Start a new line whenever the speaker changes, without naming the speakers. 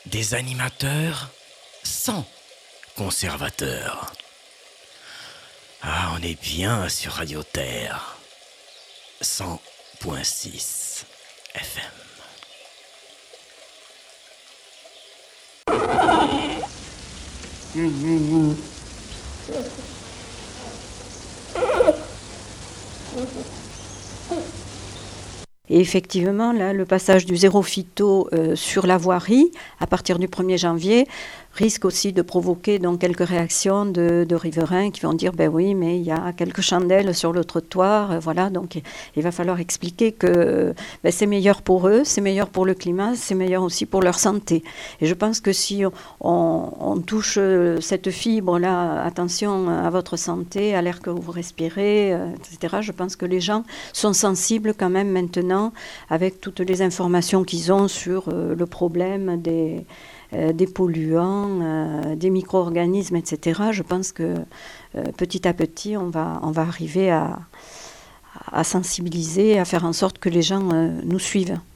Des animateurs sans conservateurs. Ah, on est bien sur Radio Terre. 100.6 FM.
Et effectivement, là, le passage du zéro phyto sur la voirie, à partir du 1er janvier, risque aussi de provoquer donc quelques réactions de riverains qui vont dire, ben oui, mais il y a quelques chandelles sur le trottoir, voilà, donc il va falloir expliquer que c'est meilleur pour eux, c'est meilleur pour le climat, c'est meilleur aussi pour leur santé. Et je pense que si on touche cette fibre-là, attention à votre santé, à l'air que vous respirez, etc., je pense que les gens sont sensibles quand même maintenant, avec toutes les informations qu'ils ont sur le problème des polluants, des micro-organismes, etc. Je pense que petit à petit, on va arriver à sensibiliser, à faire en sorte que les gens nous suivent.